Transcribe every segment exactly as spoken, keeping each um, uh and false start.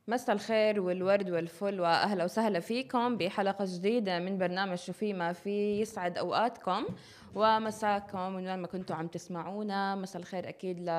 مساء الخير والورد والفل وأهلا وسهلا فيكم بحلقة جديدة من برنامج شو في ما في. يسعد أوقاتكم ومساكم من وين ما كنتوا عم تسمعونا. مساء الخير أكيد ل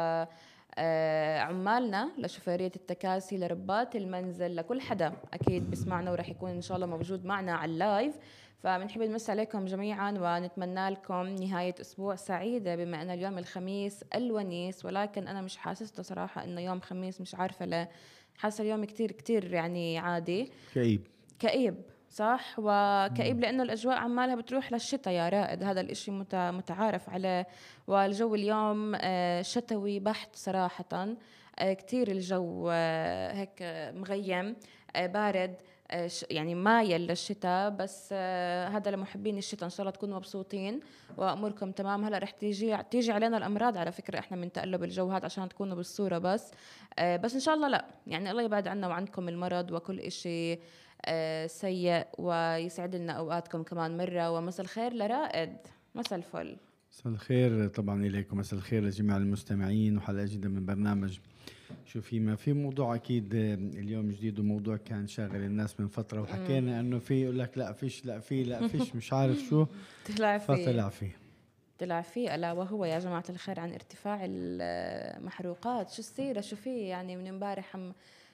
آه، عمالنا، لشوفيرية التكاسي، لربات المنزل، لكل حدا أكيد بسمعنا ورح يكون إن شاء الله موجود معنا على اللايف. فبنحب نمسي عليكم جميعا ونتمنى لكم نهاية أسبوع سعيدة، بما أن اليوم الخميس الونيس، ولكن أنا مش حاسسته صراحة إنه يوم خميس، مش عارفة ليه. حاسة اليوم كتير كتير يعني عادي كئيب. كئيب، صح؟ وكئيب مم. لأنه الأجواء عمالها بتروح للشتاء يا رائد، هذا الإشي مت- متعارف عليه. والجو اليوم آه، شتوي بحت صراحة. آه، كتير الجو آه، هيك مغيم، آه، بارد، آه، ش- يعني مايل للشتاء. بس آه، هذا لمحبين الشتاء، إن شاء الله تكونوا مبسوطين وأموركم تمام. هلا رح تيجي تيجي علينا الأمراض على فكرة، إحنا من تقلب الجو هذا عشان تكونوا بالصورة بس. آه، بس إن شاء الله لا، يعني الله يبعد عنا وعنكم المرض وكل إشي آه، سيء، ويسعد لنا أوقاتكم كمان مرة. ومساء الخير لرائد. مساء الفل. مساء الخير طبعا إليكم، مساء الخير لجميع المستمعين، وحلقة جديدة من برنامج شو في ما في. موضوع أكيد آه، اليوم جديد، وموضوع كان شاغل الناس من فترة، مم. وحكينا إنه في يقول لك لا فيش، لا في، لا فيش، مش عارف شو. طلع فيه فطلع فيه. طلع فيه ألا وهو يا جماعة الخير عن ارتفاع المحروقات. شو السيرة، شو فيه؟ يعني من امبارح عم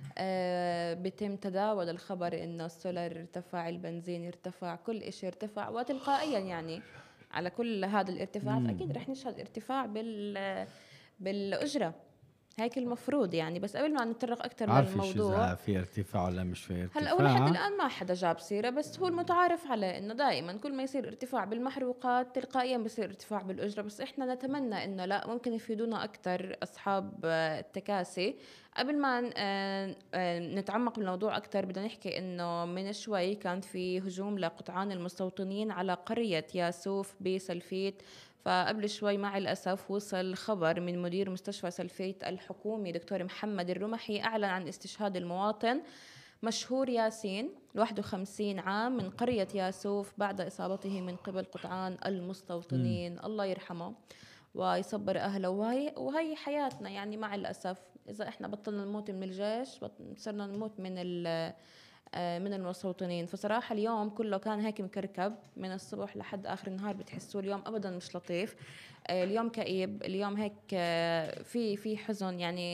آه، بيتم تداول الخبر إنه السولر ارتفع، البنزين ارتفع، كل إشي ارتفع وتلقائيا يعني. على كل هذا الارتفاعات مم. أكيد رح نشهد ارتفاع بال بالأجرة. هيك المفروض يعني. بس قبل ما نتطرق أكثر عارفش للموضوع، إذا في ارتفاع ولا مش في هلا هو لحد ارتفاع. الآن ما حدا جاب سيرة، بس هو المتعارف عليه إنه دائما كل ما يصير ارتفاع بالمحروقات تلقائيا بصير ارتفاع بالأجرة. بس إحنا نتمنى إنه لا، ممكن يفيدونا أكثر أصحاب آه، التكاسي. قبل ما ن- آه، آه، نتعمق بالموضوع أكثر، بدنا نحكي إنه من شوي كان في هجوم لقطعان المستوطنين على قرية ياسوف بسلفيت. فقبل شوي مع الأسف وصل خبر من مدير مستشفى سلفيت الحكومي دكتور محمد الرمحي، أعلن عن استشهاد المواطن مشهور ياسين، واحد وخمسين عام، من قرية ياسوف بعد إصابته من قبل قطعان مم. المستوطنين. الله يرحمه ويصبر أهله. وهي, وهي حياتنا يعني مع الأسف. إذا إحنا بطلنا نموت من الجيش، بط- صرنا نموت من ال آه، من المستوطنين. فصراحة اليوم كله كان هيك مكركب من الصبح لحد آخر النهار، بتحسوا اليوم أبدا مش لطيف. آه، اليوم كئيب، اليوم هيك آه، في في حزن يعني.